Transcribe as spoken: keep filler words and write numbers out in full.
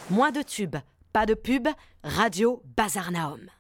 Moins de tubes, pas de pub, Radio Bazar Naum.